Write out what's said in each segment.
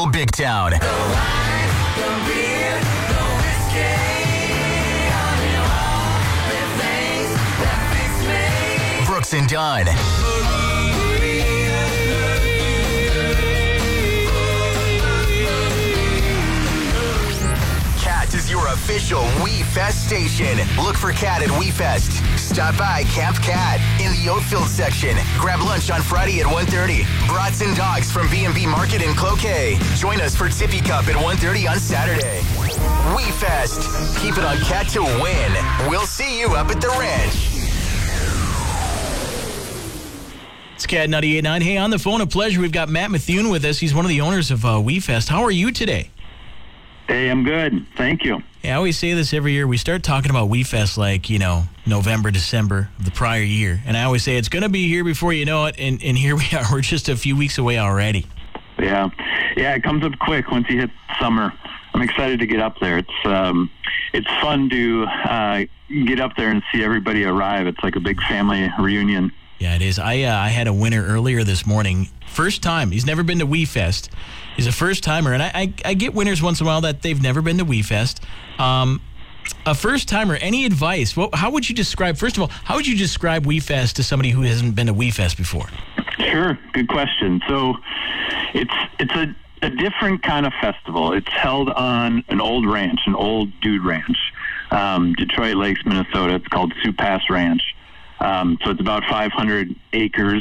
official Big Town. The wine, the beer, the whiskey, all the things that fix me. Brooks and Dunn. Cat is your official We Fest station. Look for Cat at We Fest. Stop by Camp Cat in the Oatfield section. Grab lunch on Friday at 1:30. Brats and Dogs from B&B Market in Cloquet. Join us for Tippy Cup at 1:30 on Saturday. We Fest. Keep it on Cat to win. We'll see you up at the ranch. It's Cat 98.9. Hey, on the phone, a pleasure. We've got Matt Methune with us. He's one of the owners of We Fest. How are you today? Hey, I'm good. Thank you. Yeah, I always say this every year. We start talking about We Fest like, November, December of the prior year. And I always say it's going to be here before you know it. And here we are. We're just a few weeks away already. Yeah, it comes up quick once you hit summer. I'm excited to get up there. It's fun to get up there and see everybody arrive. It's like a big family reunion. Yeah, it is. I had a winner earlier this morning. First time. He's never been to We Fest. He's a first-timer. And I get winners once in a while that they've never been to We Fest. A first-timer, any advice? Well, how would you describe, first of all, how would you describe We Fest to somebody who hasn't been to We Fest before? Sure. Good question. So it's a different kind of festival. It's held on an old ranch, an old dude ranch, Detroit Lakes, Minnesota. It's called Sioux Pass Ranch. So it's about 500 acres.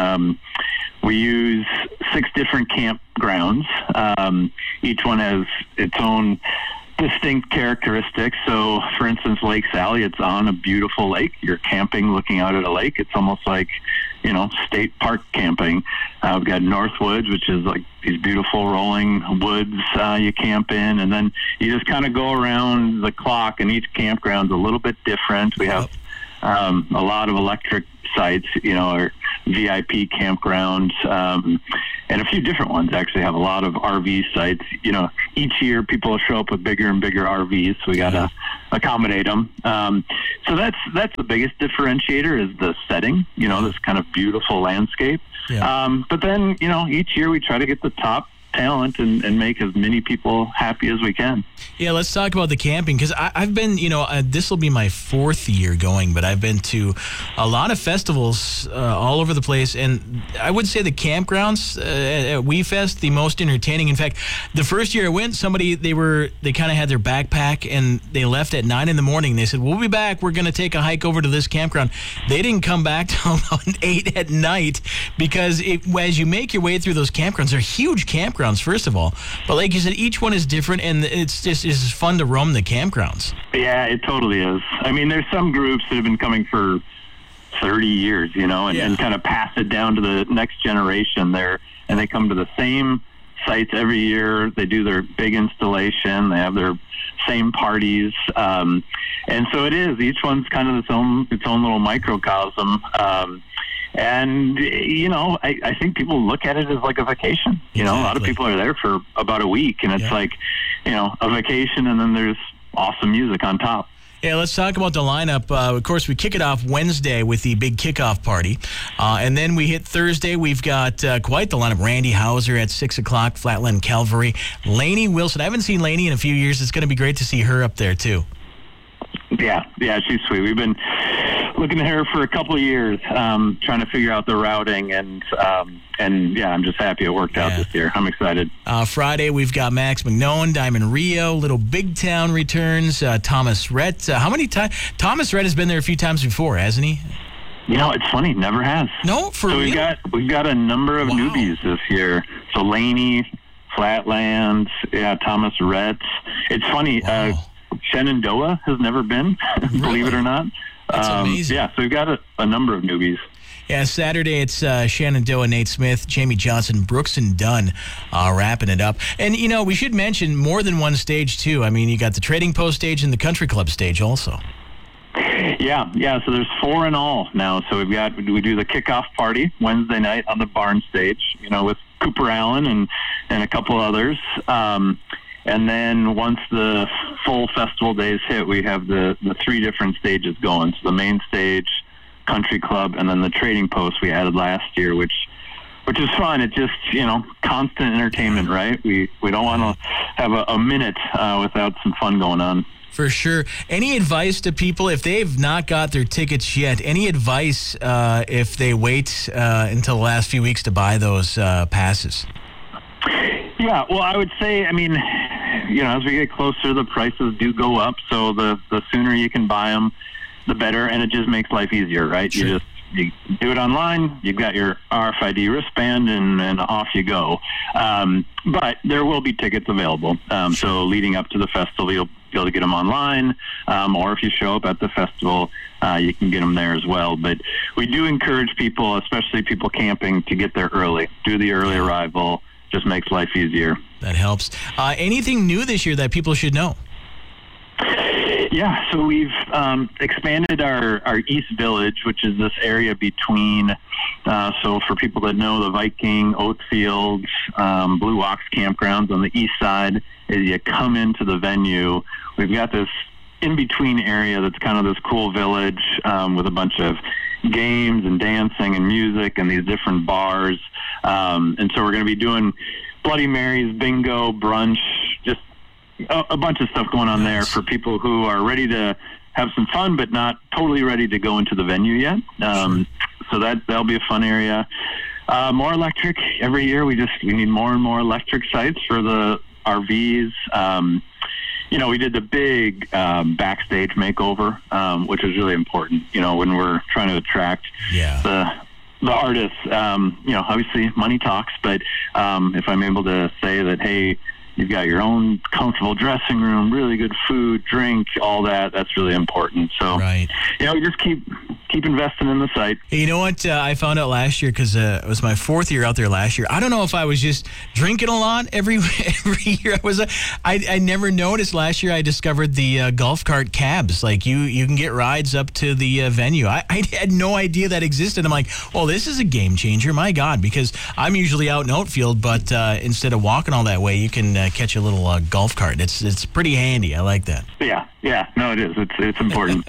We use 6 different campgrounds. Each one has its own distinct characteristics. So, for instance, Lake Sally, it's on a beautiful lake. You're camping looking out at a lake. It's almost like, state park camping. We've got Northwoods, which is like these beautiful rolling woods you camp in. And then you just kind of go around the clock, and each campground's a little bit different. We have a lot of electric sites, or VIP campgrounds, and a few different ones actually have a lot of RV sites. Each year people show up with bigger and bigger RVs, so we got to accommodate them. So that's the biggest differentiator is the setting, this kind of beautiful landscape. Yeah. But then, each year we try to get the top talent and make as many people happy as we can. Yeah, let's talk about the camping, because I've been, this will be my 4th year going, but I've been to a lot of festivals all over the place, and I would say the campgrounds at We Fest, the most entertaining. In fact, the first year I went, they kind of had their backpack, and they left at 9 in the morning. They said, we'll be back. We're going to take a hike over to this campground. They didn't come back till about 8 at night, because as you make your way through those campgrounds, they're huge campgrounds, first of all. But like you said, each one is different, and it's fun to roam the campgrounds. Yeah, it totally is. I mean, there's some groups that have been coming for 30 years, and kind of pass it down to the next generation there, and they come to the same sites every year. They do their big installation. They have their same parties. And so it is. Each one's kind of its own little microcosm. And, I think people look at it as like a vacation. Exactly. A lot of people are there for about a week, and it's like, a vacation, and then there's awesome music on top. Yeah, let's talk about the lineup. Of course, we kick it off Wednesday with the big kickoff party. And then we hit Thursday. We've got quite the lineup. Randy Hauser at 6 o'clock, Flatland Calvary. Lainey Wilson. I haven't seen Lainey in a few years. It's going to be great to see her up there, too. Yeah, she's sweet. We've been looking at her for a couple of years, trying to figure out the routing, and I'm just happy it worked out this year. I'm excited. Friday, we've got Max McNohan, Diamond Rio, Little Big Town returns, Thomas Rhett. How many times? Thomas Rhett has been there a few times before, hasn't he? It's funny, never has. No, for real? We've got a number of newbies this year. So Lainey, Flatlands, Thomas Rhett. It's funny. Wow. Shenandoah has never been, believe it or not. That's amazing. Yeah, so we've got a number of newbies. Yeah, Saturday it's Shenandoah, Nate Smith, Jamie Johnson, Brooks and Dunn wrapping it up. And, we should mention more than one stage, too. I mean, you got the Trading Post stage and the Country Club stage also. Yeah, so there's 4 in all now. So we do the kickoff party Wednesday night on the barn stage, with Cooper Allen and a couple others. And then once the full festival days hit, we have the 3 different stages going. So the main stage, Country Club, and then the Trading Post we added last year, which which is fun. It's just, constant entertainment, right? We don't want to have a minute without some fun going on. For sure. Any advice to people if they've not got their tickets yet? Any advice if they wait until the last few weeks to buy those passes? Yeah, well, I would say, as we get closer, the prices do go up. So the sooner you can buy them, the better, and it just makes life easier, right? Sure. You do it online, you've got your RFID wristband, and off you go. But there will be tickets available. So leading up to the festival, you'll be able to get them online, or if you show up at the festival, you can get them there as well. But we do encourage people, especially people camping, to get there early. Do the early arrival. Just makes life easier. That helps. Anything new this year that people should know? Yeah, so we've expanded our East Village, which is this area between, so for people that know the Viking, Oatfields, Blue Ox campgrounds on the east side, as you come into the venue, we've got this in-between area that's kind of this cool village with a bunch of games and dancing and music and these different bars. And so we're going to be doing Bloody Marys, bingo, brunch, just a bunch of stuff going on there for people who are ready to have some fun but not totally ready to go into the venue yet. So that'll be a fun area. More electric. Every year we need more and more electric sites for the RVs. We did the big backstage makeover, which is really important, when we're trying to attract the artists. Obviously money talks, but if I'm able to say that, hey, you've got your own comfortable dressing room, really good food, drink, all that, that's really important. So, right. We just keep investing in the site. Hey, you know what I found out last year, because it was my fourth year out there last year. I don't know if I was just drinking a lot every year. I never noticed. Last year I discovered the golf cart cabs. Like you can get rides up to the venue. I had no idea that existed. I'm like, well, this is a game changer. My God, because I'm usually out in Oatfield, but instead of walking all that way, you can catch a little golf cart. It's pretty handy. I like that. Yeah. No, it is. It's important.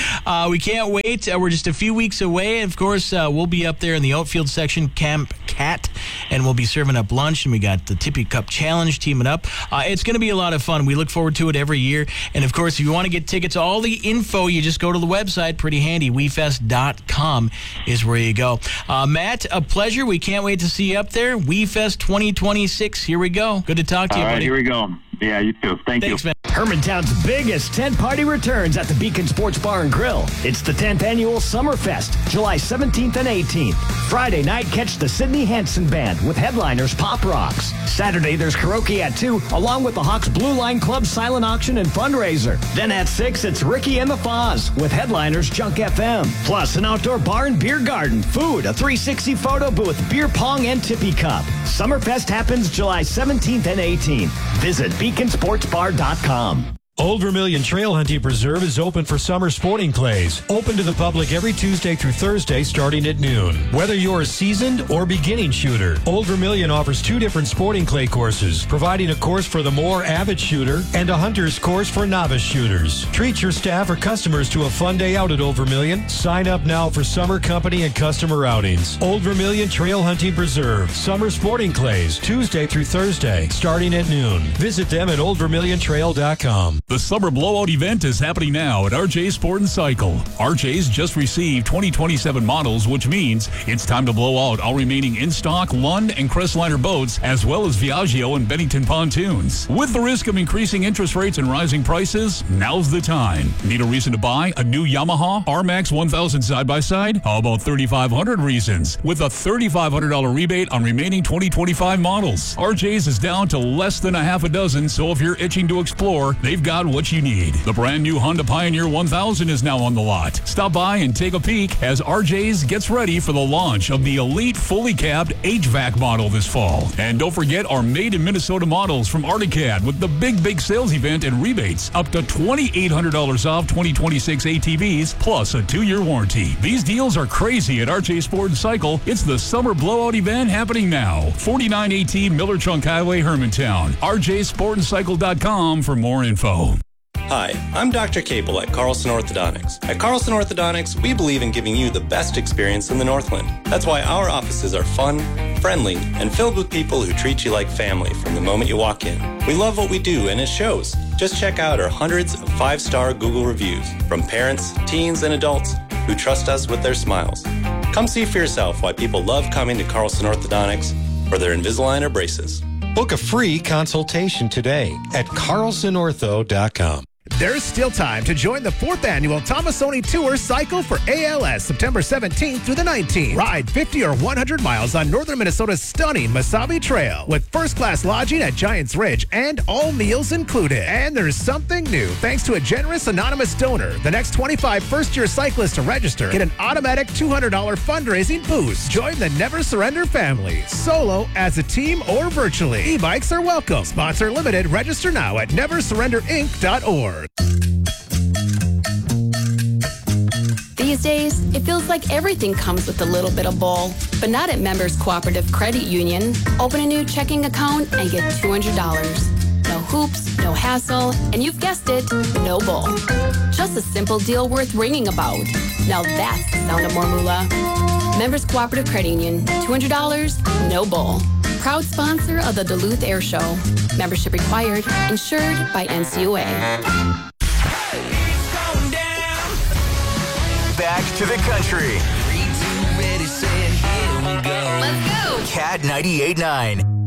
We can't wait. We're just a few weeks away. Of course, we'll be up there in the Oatfield section, Camp Cat, and we'll be serving up lunch, and we got the Tippy Cup Challenge teaming up. It's going to be a lot of fun. We look forward to it every year. And, of course, if you want to get tickets, all the info, you just go to the website. Pretty handy. WeFest.com is where you go. Matt, a pleasure. We can't wait to see you up there. WeFest 2026. Here we go. Good to talk to you, all right, buddy. Here we go. Yeah, you too. Thanks, you. man. Hermantown's biggest tent party returns at the Beacon Sports Bar and Grill. It's the 10th annual Summerfest, July 17th and 18th. Friday night, catch the Sidney Hansen Band with headliners Pop Rocks. Saturday, there's karaoke at 2, along with the Hawks Blue Line Club silent auction and fundraiser. Then at 6, it's Ricky and the Foz with headliners Junk FM. Plus, an outdoor bar and beer garden, food, a 360 photo booth, beer pong, and Tippy Cup. Summerfest happens July 17th and 18th. Visit beaconsportsbar.com. Old Vermilion Trail Hunting Preserve is open for summer sporting clays. Open to the public every Tuesday through Thursday starting at noon. Whether you're a seasoned or beginning shooter, Old Vermilion offers 2 different sporting clay courses, providing a course for the more avid shooter and a hunter's course for novice shooters. Treat your staff or customers to a fun day out at Old Vermilion. Sign up now for summer company and customer outings. Old Vermilion Trail Hunting Preserve. Summer sporting clays, Tuesday through Thursday, starting at noon. Visit them at oldvermiliontrail.com. The Summer Blowout event is happening now at RJ Sport & Cycle. RJ's just received 2027 models, which means it's time to blow out all remaining in-stock Lund and Crestliner boats, as well as Viaggio and Bennington pontoons. With the risk of increasing interest rates and rising prices, now's the time. Need a reason to buy a new Yamaha RMAX 1000 side-by-side? How about 3,500 reasons? With a $3,500 rebate on remaining 2025 models. RJ's is down to less than a half a dozen, so if you're itching to explore, they've got what you need. The brand new Honda Pioneer 1000 is now on the lot. Stop by and take a peek as RJ's gets ready for the launch of the elite fully cabbed HVAC model this fall. And don't forget our made in Minnesota models from Articad with the big sales event and rebates up to $2,800 off 2026 ATVs plus a 2-year warranty. These deals are crazy at RJ Sport & Cycle. It's the Summer Blowout event happening now. 4918 Miller Trunk Highway, Hermantown. RJSportandCycle.com for more info. Hi, I'm Dr. Cable at Carlson Orthodontics. At Carlson Orthodontics, we believe in giving you the best experience in the Northland. That's why our offices are fun, friendly, and filled with people who treat you like family from the moment you walk in. We love what we do, and it shows. Just check out our hundreds of 5-star Google reviews from parents, teens, and adults who trust us with their smiles. Come see for yourself why people love coming to Carlson Orthodontics for their Invisalign or braces. Book a free consultation today at carlsonortho.com. There's still time to join the 4th annual Tomasoni Tour Cycle for ALS, September 17th through the 19th. Ride 50 or 100 miles on northern Minnesota's stunning Mesabi Trail with first-class lodging at Giants Ridge and all meals included. And there's something new. Thanks to a generous anonymous donor, the next 25 first-year cyclists to register get an automatic $200 fundraising boost. Join the Never Surrender family, solo, as a team, or virtually. E-bikes are welcome. Sponsor limited. Register now at neversurrenderinc.org. These days, it feels like everything comes with a little bit of bull, but not at Members Cooperative Credit Union. Open a new checking account and get $200. No hoops, no hassle, and you've guessed it, no bull. Just a simple deal worth ringing about. Now that's the sound of more moolah. Members Cooperative Credit Union, $200, no bull. Proud sponsor of the Duluth Air Show. Membership required, insured by NCUA. Back to the country. 3, 2, ready, set, here we go. Let's go! Cat 98.9.